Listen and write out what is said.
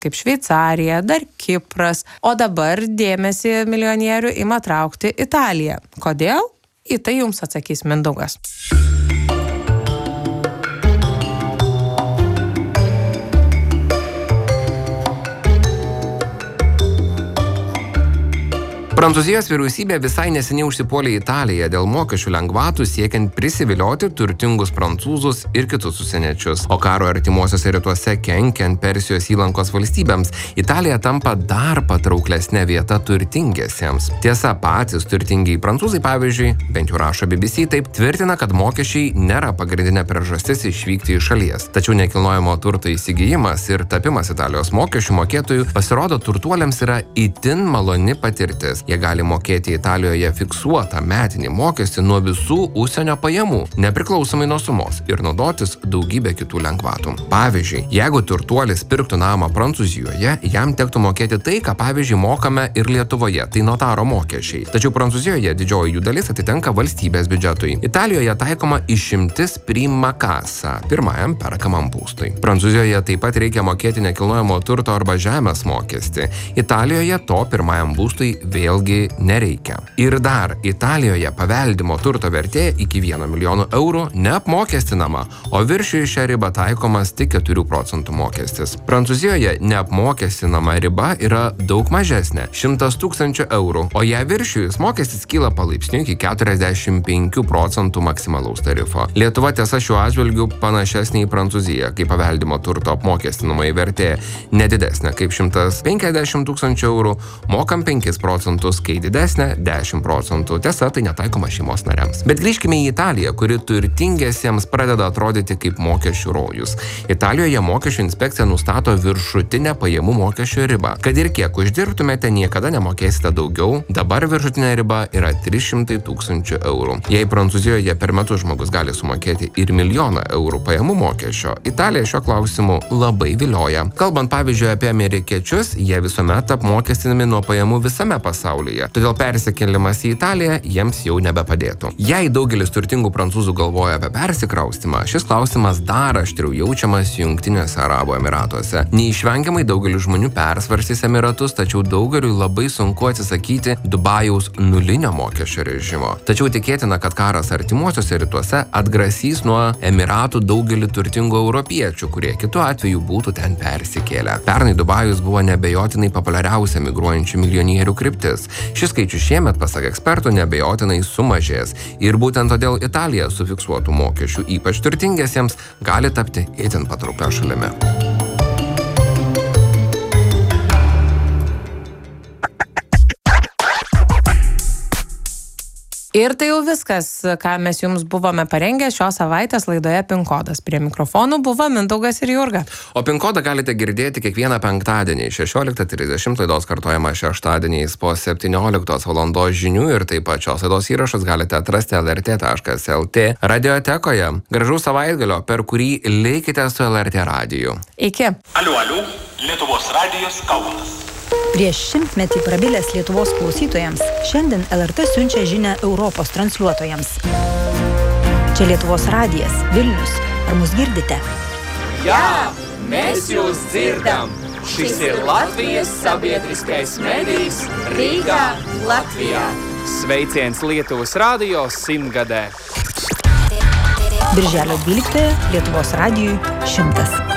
kaip Šveicarija, dar Kipras, o dabar dėmesį milijonierių ima traukti Italija. Kodėl? Į tai jums atsakys Mindaugas. Prancūzijos vyriausybė visai neseniai užsipuolė Italiją dėl mokesčių lengvatų siekiant prisivilioti turtingus prancūzus ir kitus užsieniečius. O karo artimuosiuose rytuose kenkiant Persijos įlankos valstybėms, Italija tampa dar patrauklesnė vieta turtingiesiems. Tiesa, patys turtingiai prancūzai, pavyzdžiui, bent jau rašo BBC, taip tvirtina, kad mokesčiai nėra pagrindinė priežastis išvykti iš šalies. Tačiau nekilnojamo turto įsigijimas ir tapimas Italijos mokesčių mokėtojų pasirodo turtuoliams yra itin maloni patirtis. Jie gali mokėti Italijoje fiksuotą metinį mokestį nuo visų užsienio pajamų, nepriklausomai nuo sumos, ir naudotis daugybę kitų lengvatų. Pavyzdžiui, jeigu turtuolis pirktų namą Prancūzijoje, jam tektų mokėti tai, ką pavyzdžiui mokame ir Lietuvoje, tai notaro mokesčiai. Tačiau Prancūzijoje didžioji jų dalis atitenka valstybės biudžetui. Italijoje taikoma išimtis prima casa, pirmajam perkamam būstui. Prancūzijoje taip pat reikia mokėti nekilnojamo turto arba žemės mokestį. Italijoje to pirmajam būstui vėlgi nereikia. Ir dar, Italijoje paveldimo turto vertė iki 1 milijono eurų neapmokestinama, o viršijus šią ribą taikomas tik 4% mokestis. Prancūzijoje neapmokestinama riba yra daug mažesnė – 100 000 eurų, o ją viršijus mokestis kyla palaipsniui iki 45% maksimalaus tarifo. Lietuva tiesa šiuo atžvilgiu panašesnė į Prancūziją, kai paveldimo turto apmokestinamoji vertė nedidesnė kaip 150 000 eurų, mokam 5%, kai didesnė 10%. Tiesa, tai netaikoma šeimos nariams. Bet grįžkime į Italiją, kuri turtingiesiems pradeda atrodyti kaip mokesčių rojus. Italijoje mokesčių inspekcija nustato viršutinę pajamų mokesčio ribą. Kad ir kiek uždirbtumėte, niekada nemokėsite daugiau. Dabar viršutinė riba yra 300 000 eurų. Jei Prancūzijoje per metus žmogus gali sumokėti ir 1 milijoną eurų pajamų mokesčio, Italija šiuo klausimu labai vilioja. Kalbant pavyzdžiui apie amerikiečius, jie visuomet apmokestinami nuo pajamų visame pasaulyje. Todėl persikėlimas į Italiją jiems jau nebepadėtų. Jei daugelis turtingų prancūzų galvoja apie persikraustymą, šis klausimas dar aštriau jaučiamas Jungtiniuose Arabų Emyratuose. Neišvengiamai daugelis žmonių persvarstys Emiratus, tačiau daugeliui labai sunku atsisakyti Dubajaus nulinio mokesčio režimo. Tačiau tikėtina, kad karas artimuosiuose rytuose atgrasys nuo Emiratų daugelį turtingų europiečių, kurie kitu atveju būtų ten persikėlę. Pernai Dubajus buvo neabejotinai populiariausia migruojančių milijonierių kryptis. Šis skaičius šiemet, pasak ekspertų, neabejotinai sumažės. Ir būtent todėl Italija su fiksuotų mokesčių ypač turtingiesiems gali tapti itin patrauklia šalimi. Ir tai jau viskas, ką mes jums buvome parengę šios savaitės laidoje PIN kodas. Prie mikrofonų buvo Mindaugas ir Jurga. O PIN kodą galite girdėti kiekvieną penktadienį 16:30, laidos kartojama šeštadieniais po 17 valandos žinių, ir taip pat šios laidos įrašus galite atrasti lrt.lt radiotekoje. Gražaus savaitgalio, per kurį likite su LRT radiju. Iki. Aliu, Lietuvos radijas Kaunas. Prieš 100-metį prabilęs Lietuvos klausytojams, šiandien LRT siunčia žinią Europos transliuotojams. Čia Lietuvos radijas, Vilnius. Ar mus girdite? Jā, mēs jūs dzirdam. Šis ir Latvijas sabiedriskais medijs Rīgā, Latvijā. Sveiciens Lietuvas radio 100-gadē. Birželio 12 Lietuvos radijui 100.